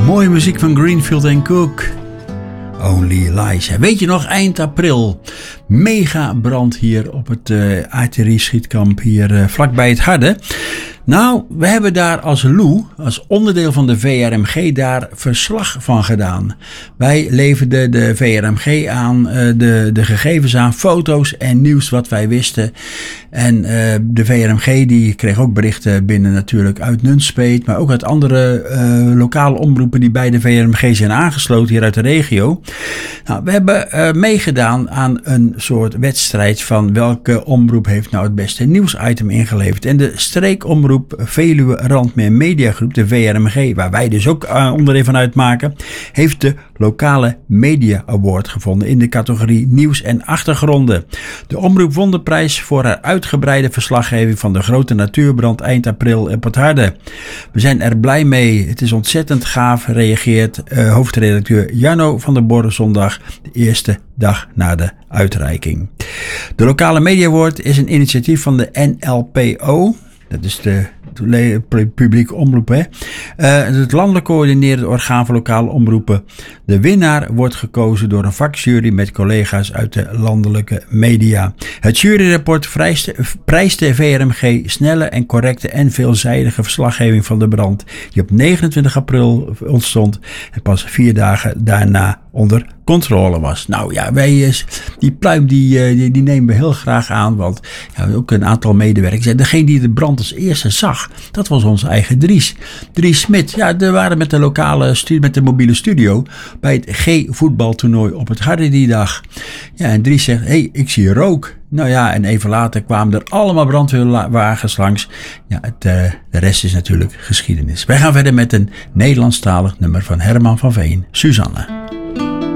Mooie muziek van Greenfield en Cook. Only Lies. Weet je nog, eind april, mega brand hier op het artillerieschietkamp hier vlakbij het Harde. Nou, we hebben daar als LOE, als onderdeel van de VRMG, daar verslag van gedaan. Wij leverden de VRMG aan, de gegevens aan, foto's en nieuws wat wij wisten. En de VRMG die kreeg ook berichten binnen natuurlijk uit Nunspeet, maar ook uit andere lokale omroepen die bij de VRMG zijn aangesloten hier uit de regio. Nou, we hebben meegedaan aan een soort wedstrijd van welke omroep heeft nou het beste nieuwsitem ingeleverd. En de streekomroep Veluwe Randmeer Mediagroep, de VRMG, waar wij dus ook onderdeel van uitmaken, heeft de lokale Media Award gevonden in de categorie nieuws en achtergronden. De omroep won de prijs voor haar uitgebreide verslaggeving van de grote natuurbrand eind april op het Harde. We zijn er blij mee. Het is ontzettend gaaf, reageert hoofdredacteur Jarno van der Borre zondag, de eerste dag na de uitreiking. De lokale Media Award is een initiatief van de NLPO. Dat is de publieke omroep, hè? Het landelijk coördinerende orgaan voor lokale omroepen. De winnaar wordt gekozen door een vakjury met collega's uit de landelijke media. Het juryrapport prijst de VRMG snelle en correcte en veelzijdige verslaggeving van de brand die op 29 april ontstond en pas 4 dagen daarna onder controle was. Nou ja, wij die pluim die nemen we heel graag aan, want ja, ook een aantal medewerkers. Degene die de brand als eerste zag, dat was onze eigen Dries Smit. Ja, we waren met de lokale met de mobiele studio bij het G-voetbaltoernooi op het Harde die dag. Ja, en Dries zegt, hey, ik zie rook. Nou ja, en even later kwamen er allemaal brandweerwagens langs. Ja, de rest is natuurlijk geschiedenis. Wij gaan verder met een Nederlandstalig nummer van Herman van Veen, Suzanne.